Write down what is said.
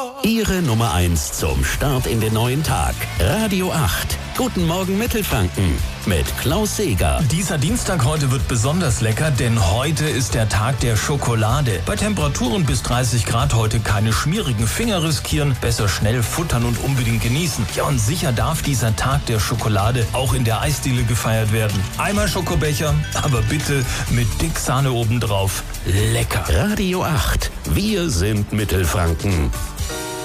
Ihre Nummer 1 zum Start in den neuen Tag. Radio 8. Guten Morgen Mittelfranken mit Klaus Seeger. Dieser Dienstag heute wird besonders lecker, denn heute ist der Tag der Schokolade. Bei Temperaturen bis 30 Grad heute keine schmierigen Finger riskieren, besser schnell futtern und unbedingt genießen. Ja, und sicher darf dieser Tag der Schokolade auch in der Eisdiele gefeiert werden. Einmal Schokobecher, aber bitte mit dick Sahne obendrauf. Lecker. Radio 8. Wir sind Mittelfranken.